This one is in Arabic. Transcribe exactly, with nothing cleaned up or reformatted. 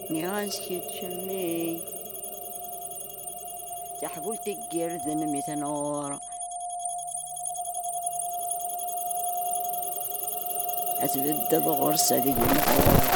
نيانسكي تشمي تحبول تجير ذنمي تنور أتبدأ بغرصة دي